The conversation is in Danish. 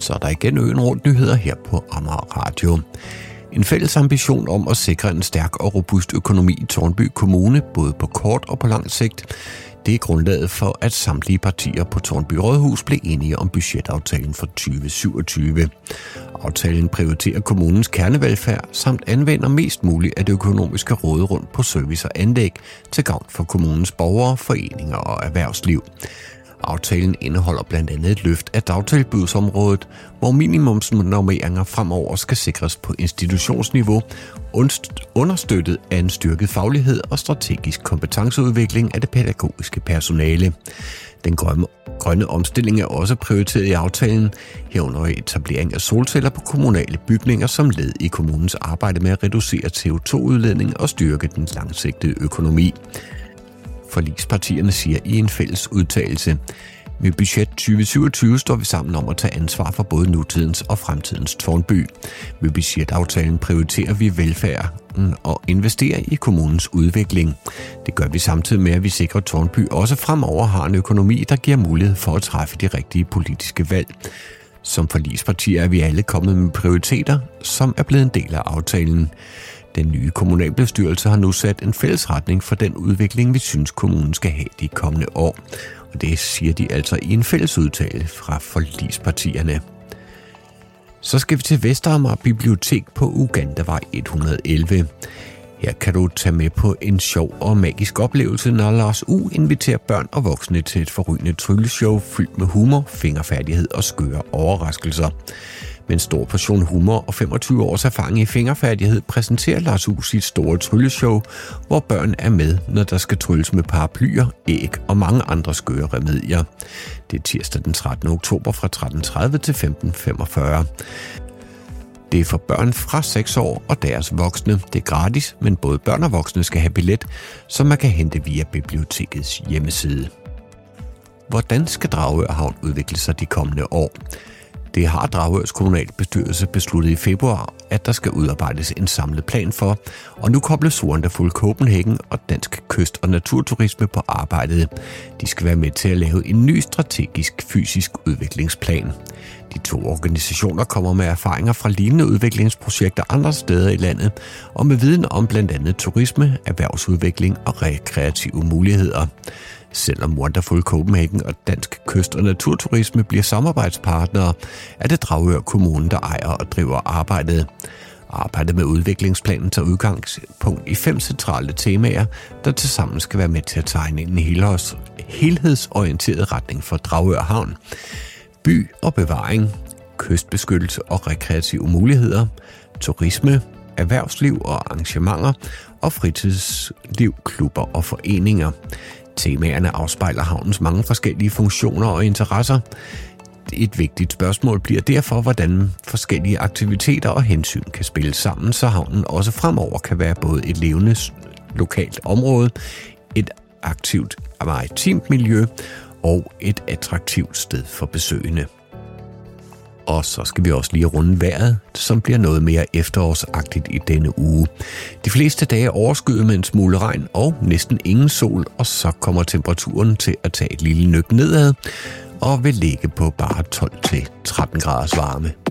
Så er der igen øen rundt nyheder her på Amager Radio. En fælles ambition om at sikre en stærk og robust økonomi i Tårnby Kommune, både på kort og på lang sigt, det er grundlaget for, at samtlige partier på Tårnby Rådhus blev enige om budgetaftalen for 2027. Aftalen prioriterer kommunens kernevelfærd samt anvender mest muligt af det økonomiske råderum på service og anlæg til gavn for kommunens borgere, foreninger og erhvervsliv. Aftalen indeholder blandt andet et løft af dagtilbudsområdet, hvor minimumsnormeringer fremover skal sikres på institutionsniveau, understøttet af en styrket faglighed og strategisk kompetenceudvikling af det pædagogiske personale. Den grønne omstilling er også prioriteret i aftalen, herunder etablering af solceller på kommunale bygninger som led i kommunens arbejde med at reducere CO2-udledning og styrke den langsigtede økonomi. Forligspartierne siger i en fælles udtalelse: med budget 2027 står vi sammen om at tage ansvar for både nutidens og fremtidens Tårnby. Med budgetaftalen prioriterer vi velfærden og investerer i kommunens udvikling. Det gør vi samtidig med, at vi sikrer, at Tårnby også fremover har en økonomi, der giver mulighed for at træffe de rigtige politiske valg. Som forligspartier er vi alle kommet med prioriteter, som er blevet en del af aftalen. Den nye kommunalbestyrelse har nu sat en fælles retning for den udvikling, vi synes, kommunen skal have de kommende år. Og det siger de altså i en fælles udtale fra forligspartierne. Så skal vi til Vestamager Bibliotek på Ugandavej 111. Her kan du tage med på en sjov og magisk oplevelse, når Lars U inviterer børn og voksne til et forrygende trylleshow fyldt med humor, fingerfærdighed og skøre overraskelser. Med en stor portion humor og 25 års erfaring i fingerfærdighed præsenterer Lars U sit store trylleshow, hvor børn er med, når der skal trylles med paraplyer, æg og mange andre skøre remedier. Det er tirsdag den 13. oktober fra 13.30 til 15.45. Det er for børn fra 6 år og deres voksne. Det er gratis, men både børn og voksne skal have billet, som man kan hente via bibliotekets hjemmeside. Hvordan skal Dragør Havn udvikle sig de kommende år? Det har Dragørs kommunalbestyrelse besluttet i februar, at der skal udarbejdes en samlet plan for, og nu kobles Wonderful Copenhagen og Dansk Kyst- og Naturturisme på arbejdet. De skal være med til at lave en ny strategisk fysisk udviklingsplan. De to organisationer kommer med erfaringer fra lignende udviklingsprojekter andre steder i landet, og med viden om blandt andet turisme, erhvervsudvikling og rekreative muligheder. Selvom Wonderful Copenhagen og Dansk Kyst- og Naturturisme bliver samarbejdspartnere, er det Dragør Kommune, der ejer og driver arbejdet. Arbejdet med udviklingsplanen tager udgangspunkt i 5 centrale temaer, der tilsammen skal være med til at tegne en helhedsorienteret retning for Dragør Havn. By og bevaring, kystbeskyttelse og rekreative muligheder, turisme, erhvervsliv og arrangementer og fritidsliv, klubber og foreninger. Temaerne afspejler havnens mange forskellige funktioner og interesser. Et vigtigt spørgsmål bliver derfor, hvordan forskellige aktiviteter og hensyn kan spille sammen, så havnen også fremover kan være både et levende lokalt område, et aktivt maritimt miljø og et attraktivt sted for besøgende. Og så skal vi også lige runde vejret, som bliver noget mere efterårsagtigt i denne uge. De fleste dage er overskyet med en smule regn og næsten ingen sol, og så kommer temperaturen til at tage et lille nøk nedad og vil ligge på bare 12-13 graders varme.